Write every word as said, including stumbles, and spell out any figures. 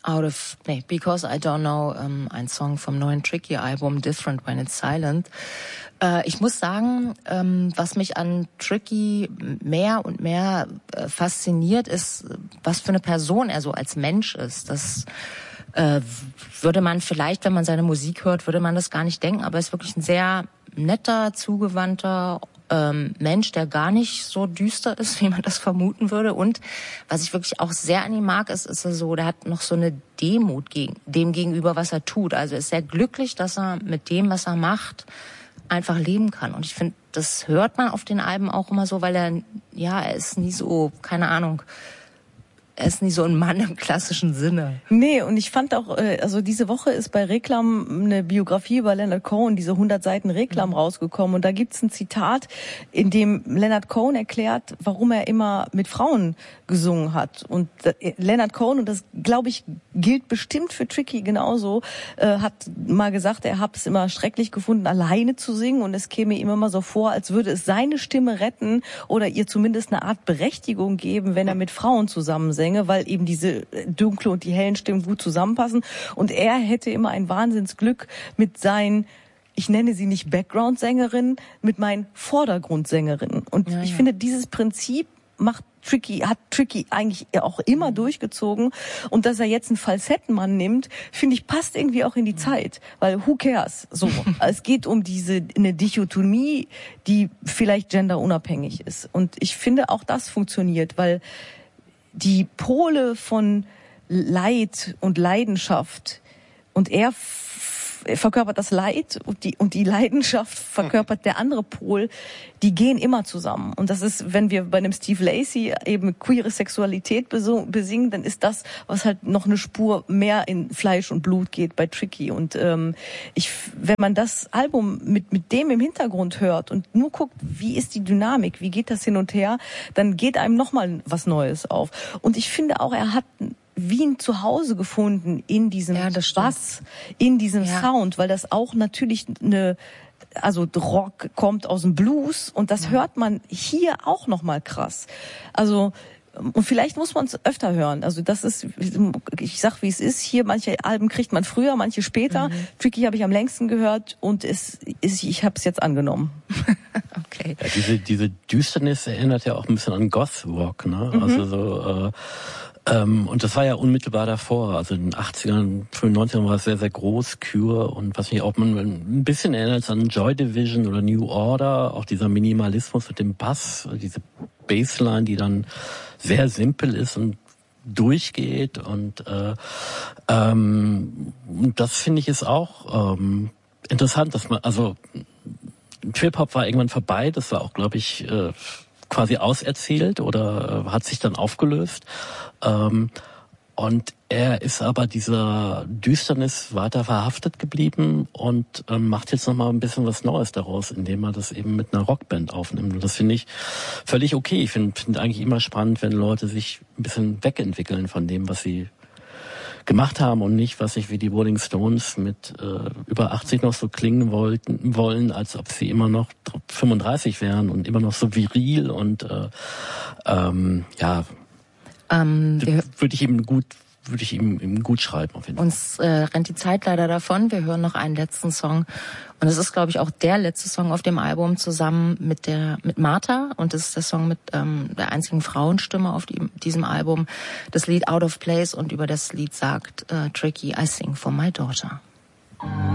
Out of, nee, Because I Don't Know, ähm, ein Song vom neuen Tricky-Album Different When It's Silent. Äh, ich muss sagen, ähm, was mich an Tricky mehr und mehr äh, fasziniert, ist, was für eine Person er so als Mensch ist. Das äh, würde man vielleicht, wenn man seine Musik hört, würde man das gar nicht denken, aber er ist wirklich ein sehr netter, zugewandter ähm, Mensch, der gar nicht so düster ist, wie man das vermuten würde. Und was ich wirklich auch sehr an ihm mag, ist, ist er so, der hat noch so eine Demut gegen, dem gegenüber, was er tut. Also er ist sehr glücklich, dass er mit dem, was er macht, einfach leben kann. Und ich finde, das hört man auf den Alben auch immer so, weil er, ja, er ist nie so, keine Ahnung, er ist nie so ein Mann im klassischen Sinne. Nee, und ich fand auch, also diese Woche ist bei Reklam eine Biografie über Leonard Cohen, diese hundert Seiten Reklam, mhm. rausgekommen. Und da gibt's ein Zitat, in dem Leonard Cohen erklärt, warum er immer mit Frauen gesungen hat. Und Leonard Cohen, und das, glaube ich, gilt bestimmt für Tricky genauso, äh, hat mal gesagt, er hat es immer schrecklich gefunden, alleine zu singen. Und es käme ihm immer so vor, als würde es seine Stimme retten oder ihr zumindest eine Art Berechtigung geben, wenn er mit Frauen zusammen singt, weil eben diese dunkle und die hellen Stimmen gut zusammenpassen. Und er hätte immer ein Wahnsinnsglück mit seinen, ich nenne sie nicht Background-Sängerinnen, mit meinen Vordergrundsängerinnen. Und ja, ich ja. finde, dieses Prinzip macht Tricky, hat Tricky eigentlich auch immer durchgezogen. Und dass er jetzt einen Falsettenmann nimmt, finde ich, passt irgendwie auch in die Zeit. Weil who cares? So, es geht um diese, eine Dichotomie, die vielleicht genderunabhängig ist. Und ich finde, auch das funktioniert, weil die Pole von Leid und Leidenschaft, und er f- verkörpert das Leid und die, und die Leidenschaft verkörpert der andere Pol, die gehen immer zusammen. Und das ist, wenn wir bei einem Steve Lacy eben queere Sexualität besingen, dann ist das, was halt noch eine Spur mehr in Fleisch und Blut geht bei Tricky. Und ähm, ich, wenn man das Album mit mit dem im Hintergrund hört und nur guckt, wie ist die Dynamik, wie geht das hin und her, dann geht einem nochmal was Neues auf. Und ich finde auch, er hat wie ein Zuhause gefunden in diesem ja, Bass, in diesem ja. Sound, weil das auch natürlich eine, also Rock kommt aus dem Blues und das ja. hört man hier auch noch mal krass. Also und vielleicht muss man es öfter hören. Also das ist, ich sag wie es ist, hier manche Alben kriegt man früher, manche später. Mhm. Tricky habe ich am längsten gehört und es ist, ich habe es jetzt angenommen. Okay. Ja, diese diese Düsternis erinnert ja auch ein bisschen an Goth Rock, ne? Mhm. Also so äh, Ähm, und das war ja unmittelbar davor, also in den achtzigern, frühen neunzigern war es sehr, sehr groß, Cure und was mich auch man ein bisschen erinnert an Joy Division oder New Order, auch dieser Minimalismus mit dem Bass, diese Bassline, die dann sehr simpel ist und durchgeht und äh, ähm, das finde ich ist auch ähm, interessant, dass man, also Trip-Hop war irgendwann vorbei, das war auch, glaube ich, äh, quasi auserzählt oder äh, hat sich dann aufgelöst. Ähm, und er ist aber dieser Düsternis weiter verhaftet geblieben und ähm, macht jetzt nochmal ein bisschen was Neues daraus, indem er das eben mit einer Rockband aufnimmt. Und das finde ich völlig okay. Ich finde find eigentlich immer spannend, wenn Leute sich ein bisschen wegentwickeln von dem, was sie gemacht haben und nicht, was sich wie die Rolling Stones mit äh, über achtzig noch so klingen wollten, wollen, als ob sie immer noch fünfunddreißig wären und immer noch so viril und äh, ähm, ja, ähm, würde ich ihm gut würde ich ihm, ihm gut schreiben auf jeden Fall. Uns äh, rennt die Zeit leider davon. Wir hören noch einen letzten Song. Und es ist, glaube ich, auch der letzte Song auf dem Album zusammen mit der mit Martha. Und das ist der Song mit ähm, der einzigen Frauenstimme auf die, diesem Album. Das Lied Out of Place. Und über das Lied sagt äh, Tricky, I sing for my daughter.